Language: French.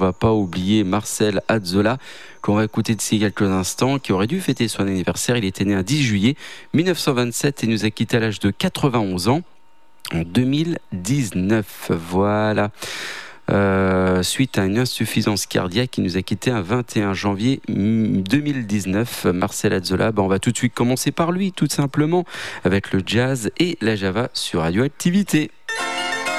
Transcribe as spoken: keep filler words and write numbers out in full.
va pas oublier Marcel Azzola, qu'on va écouter d'ici quelques instants, qui aurait dû fêter son anniversaire. Il était né un dix juillet mille neuf cent vingt-sept et nous a quitté à l'âge de quatre-vingt-onze ans en deux mille dix-neuf. Voilà. Euh, suite à une insuffisance cardiaque qui nous a quitté un vingt et un janvier deux mille dix-neuf. Marcel Azzola, ben on va tout de suite commencer par lui, tout simplement, avec le jazz et la Java sur Radioactivité.